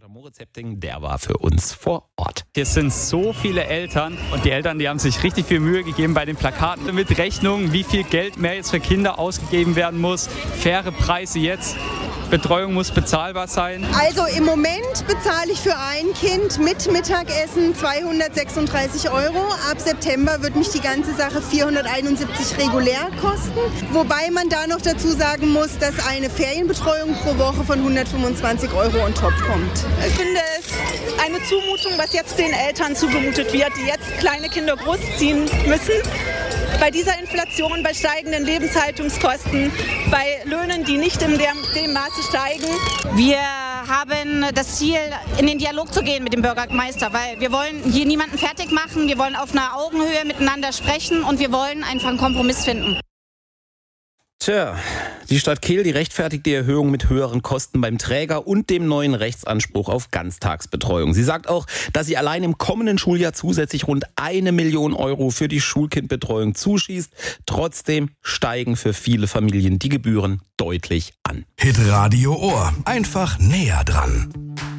Reporter Moritz Hepting, der war für uns vor Ort. Hier sind so viele Eltern und die Eltern, die haben sich richtig viel Mühe gegeben bei den Plakaten mit Rechnungen, wie viel Geld mehr jetzt für Kinder ausgegeben werden muss, faire Preise jetzt. Betreuung muss bezahlbar sein. Also im Moment bezahle ich für ein Kind mit Mittagessen 236 €. Ab September wird mich die ganze Sache 471 regulär kosten. Wobei man da noch dazu sagen muss, dass eine Ferienbetreuung pro Woche von 125 € on top kommt. Ich finde es eine Zumutung, was jetzt den Eltern zugemutet wird, die jetzt kleine Kinder großziehen müssen. Bei dieser Inflation, bei steigenden Lebenshaltungskosten, bei Löhnen, die nicht in dem Maße steigen. Wir haben das Ziel, in den Dialog zu gehen mit dem Bürgermeister, weil wir wollen hier niemanden fertig machen, wir wollen auf einer Augenhöhe miteinander sprechen und wir wollen einfach einen Kompromiss finden. Tja, die Stadt Kehl, die rechtfertigt die Erhöhung mit höheren Kosten beim Träger und dem neuen Rechtsanspruch auf Ganztagsbetreuung. Sie sagt auch, dass sie allein im kommenden Schuljahr zusätzlich rund 1 Million € für die Schulkindbetreuung zuschießt. Trotzdem steigen für viele Familien die Gebühren deutlich an. Hitradio Ohr. Einfach näher dran.